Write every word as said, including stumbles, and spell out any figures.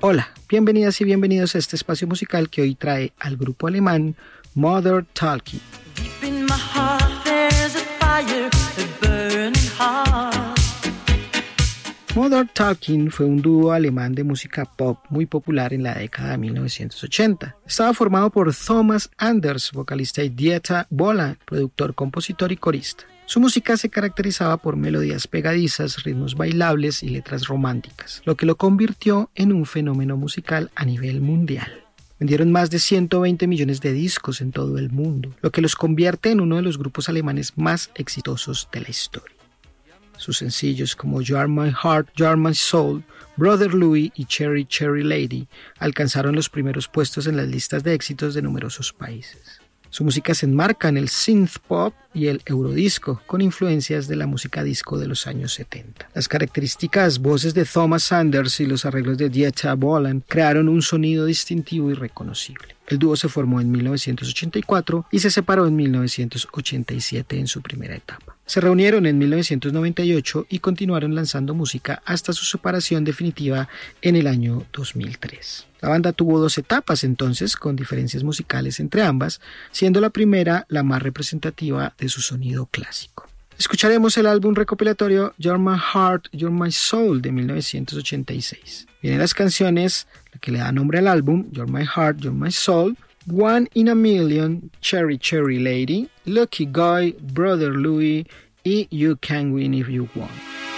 Hola, bienvenidas y bienvenidos a este espacio musical que hoy trae al grupo alemán Mother Talking. Mother Talking fue un dúo alemán de música pop muy popular en la década de mil novecientos ochenta. Estaba formado por Thomas Anders, vocalista, y Dieter Bohlen, productor, compositor y corista. Su música se caracterizaba por melodías pegadizas, ritmos bailables y letras románticas, lo que lo convirtió en un fenómeno musical a nivel mundial. Vendieron más de ciento veinte millones de discos en todo el mundo, lo que los convierte en uno de los grupos alemanes más exitosos de la historia. Sus sencillos como You Are My Heart, You Are My Soul, Brother Louie y Cherry Cherry Lady alcanzaron los primeros puestos en las listas de éxitos de numerosos países. Su música se enmarca en el synth pop y el eurodisco, con influencias de la música disco de los años setenta. Las características voces de Thomas Anders y los arreglos de Dieter Bohlen crearon un sonido distintivo y reconocible. El dúo se formó en mil novecientos ochenta y cuatro y se separó en mil novecientos ochenta y siete en su primera etapa. Se reunieron en mil novecientos noventa y ocho y continuaron lanzando música hasta su separación definitiva en el año dos mil tres. La banda tuvo dos etapas entonces, con diferencias musicales entre ambas, siendo la primera la más representativa de su sonido clásico. Escucharemos el álbum recopilatorio You're My Heart, You're My Soul de mil novecientos ochenta y seis. Vienen las canciones, la que le da nombre al álbum, You're My Heart, You're My Soul, One in a Million, Cherry Cherry Lady, Lucky Guy, Brother Louie y You Can Win If You Want.